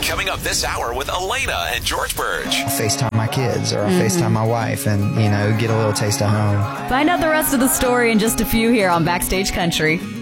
Coming up this hour with Elena and George Burge. I'll FaceTime my kids or I'll FaceTime my wife and, get a little taste of home. Find out the rest of the story in just a few here on Backstage Country.